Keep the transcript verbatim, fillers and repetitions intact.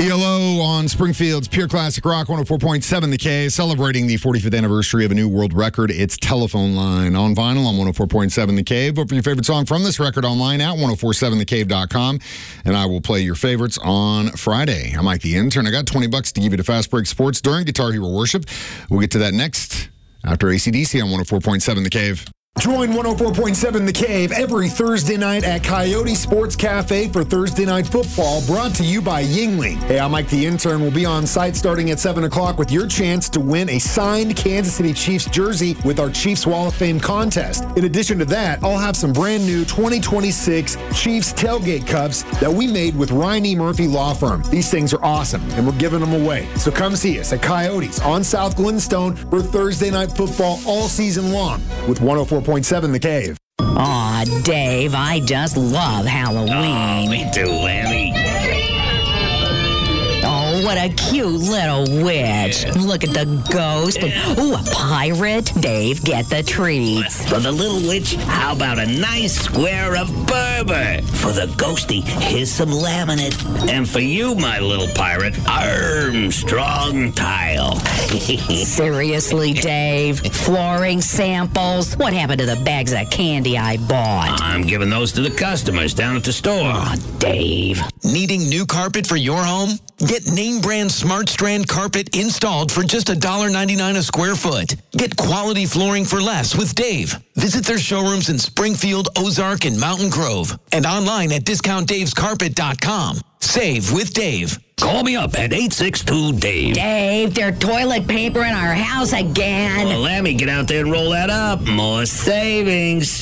E L O on Springfield's Pure Classic Rock one oh four point seven The Cave, celebrating the forty-fifth anniversary of a new world record. It's Telephone Line on vinyl on one oh four point seven The Cave. Vote for your favorite song from this record online at ten forty-seven the cave dot com, and I will play your favorites on Friday. I'm Mike the Intern. I got twenty bucks to give you to Fast Break Sports during Guitar Hero Worship. We'll get to that next after A C D C on one oh four point seven The Cave. Join one oh four point seven The Cave every Thursday night at Coyote Sports Cafe for Thursday Night Football, brought to you by Yingling. Hey, I'm Mike the Intern. We'll be on site starting at seven o'clock with your chance to win a signed Kansas City Chiefs jersey with our Chiefs Wall of Fame contest. In addition to that, I'll have some brand new twenty twenty-six Chiefs tailgate cups that we made with Ryan E. Murphy Law Firm. These things are awesome, and we're giving them away. So come see us at Coyotes on South Glenstone for Thursday Night Football all season long with one oh four point seven The Cave. Aw, Dave, I just love Halloween. Oh, me too, Lammy. Oh, what a cute little witch. Yeah. Look at the ghost. And, ooh, a pirate. Dave, get the treats. For the little witch, how about a nice square of Berber? For the ghosty, here's some laminate. And for you, my little pirate, Armstrong tile. Seriously, Dave? Flooring samples? What happened to the bags of candy I bought? I'm giving those to the customers down at the store. Aw, Dave. Needing new carpet for your home? Get name brand Smart Strand carpet installed for just one dollar ninety-nine a square foot. Get quality flooring for less with Dave. Visit their showrooms in Springfield, Ozark, and Mountain Grove. And online at discount daves carpet dot com. Save with Dave. Call me up at eight six two Dave. Dave, they're toilet paper in our house again. Well, Lammy, get out there and roll that up. More savings.